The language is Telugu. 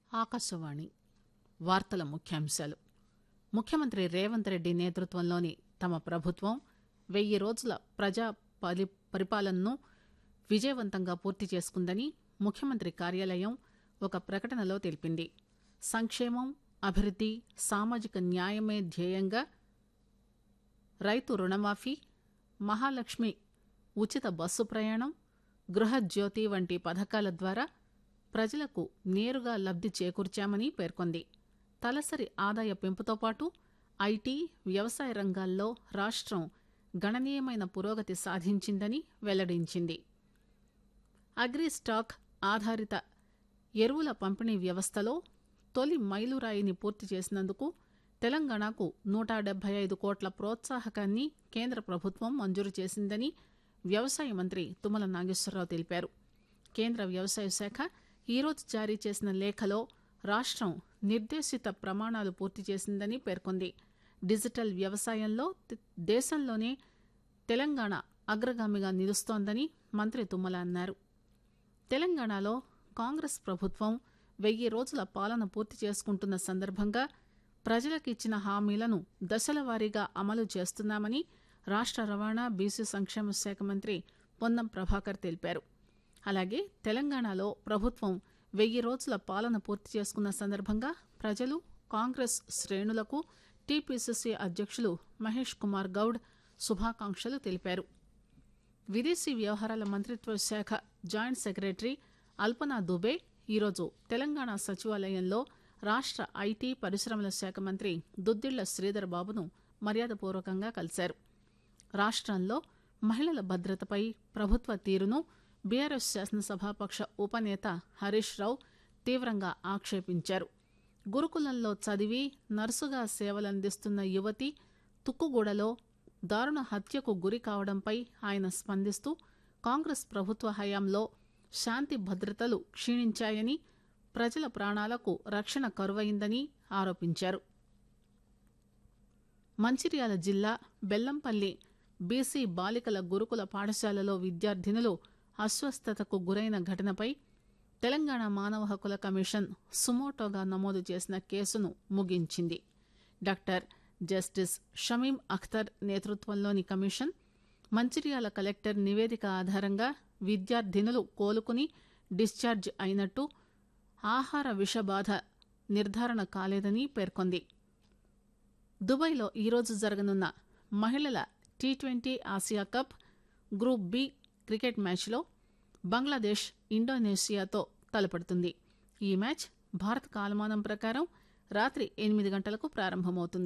ఆకాశవాణి వార్తల ముఖ్యాంశాలు. ముఖ్యమంత్రి రేవంత్ రెడ్డి నేతృత్వంలోని తమ ప్రభుత్వం 1000 రోజుల ప్రజా పరిపాలనను విజయవంతంగా పూర్తి చేసుకుందని ముఖ్యమంత్రి కార్యాలయం ఒక ప్రకటనలో తెలిపింది. సంక్షేమం, అభివృద్ది, సామాజిక న్యాయమే ధ్యేయంగా రైతు రుణమాఫీ, మహాలక్ష్మి ఉచిత బస్సు ప్రయాణం, గృహజ్యోతి వంటి పథకాల ద్వారా ప్రజలకు నేరుగా లబ్ది చేకూర్చామని పేర్కొంది. తలసరి ఆదాయ పెంపుతో పాటు ఐటీ, వ్యవసాయ రంగాల్లో రాష్ట్రం గణనీయమైన పురోగతి సాధించిందని వెల్లడించింది. అగ్రిస్టాక్ ఆధారిత ఎరువుల పంపిణీ వ్యవస్థలో తొలి మైలురాయిని పూర్తి చేసినందుకు తెలంగాణకు 175 కోట్ల ప్రోత్సాహకాన్ని కేంద్ర ప్రభుత్వం మంజూరు చేసిందని వ్యవసాయ మంత్రి తుమ్మల నాగేశ్వరరావు తెలిపారు. కేంద్ర వ్యవసాయ శాఖ ఈరోజు జారీ చేసిన లేఖలో రాష్ట్రం నిర్దేశిత ప్రమాణాలు పూర్తి చేసిందని పేర్కొంది. డిజిటల్ వ్యవసాయంలో దేశంలోనే తెలంగాణ అగ్రగామిగా నిలుస్తోందని మంత్రి తుమ్మల అన్నారు. తెలంగాణలో కాంగ్రెస్ ప్రభుత్వం 1000 రోజుల పాలన పూర్తి చేసుకుంటున్న సందర్భంగా ప్రజలకు ఇచ్చిన హామీలను దశల వారీగా అమలు చేస్తున్నామని రాష్ట్ర రవాణా, బీసీ సంక్షేమ శాఖ మంత్రి పొన్నం ప్రభాకర్ తెలిపారు. అలాగే తెలంగాణలో ప్రభుత్వం 1000 రోజుల పాలన పూర్తి చేసుకున్న సందర్భంగా ప్రజలు, కాంగ్రెస్ శ్రేణులకు టీపీసీసీ అధ్యక్షులు మహేష్ కుమార్ గౌడ్ శుభాకాంక్షలు తెలిపారు. విదేశీ వ్యవహారాల మంత్రిత్వ శాఖ జాయింట్ సెక్రటరీ అల్పనా దుబే ఈరోజు తెలంగాణ సచివాలయంలో రాష్ట్ర ఐటీ, పరిశ్రమల శాఖ మంత్రి దుద్దిళ్ల శ్రీధర్ బాబును మర్యాదపూర్వకంగా కలిశారు. రాష్ట్రంలో మహిళల భద్రతపై ప్రభుత్వ తీరును బీఆర్ఎస్ శాసనసభాపక్ష ఉపనేత హరీష్ రావు తీవ్రంగా ఆక్షేపించారు. గురుకులంలో చదివి నర్సుగా సేవలందిస్తున్న యువతి తుక్కుగూడలో దారుణ హత్యకు గురి కావడంపై ఆయన స్పందిస్తూ కాంగ్రెస్ ప్రభుత్వ హయాంలో శాంతి భద్రతలు క్షీణించాయని, ప్రజల ప్రాణాలకు రక్షణ కరువైందని ఆరోపించారు. మంచిర్యాల జిల్లా బెల్లంపల్లి బీసీ బాలికల గురుకుల పాఠశాలలో విద్యార్థినులు అస్వస్థతకు గురైన ఘటనపై తెలంగాణ మానవ హక్కుల కమిషన్ సుమోటోగా నమోదు చేసిన కేసును ముగించింది. డాక్టర్ జస్టిస్ షమీం అఖ్తర్ నేతృత్వంలోని కమిషన్ మంచిర్యాల కలెక్టర్ నివేదిక ఆధారంగా విద్యార్థినులు కోలుకుని డిశ్చార్జ్ అయినట్టు, ఆహార విషబాధ నిర్ధారణ కాలేదని పేర్కొంది. దుబాయ్లో ఈరోజు జరగనున్న మహిళల T20 Asia cup group B cricket మ్యాచ్లో బంగ్లాదేశ్ ఇండోనేషియాతో తలపడుతుంది. ఈ మ్యాచ్ భారత కాలమానం ప్రకారం రాత్రి 8 గంటలకు ప్రారంభమవుతుంది.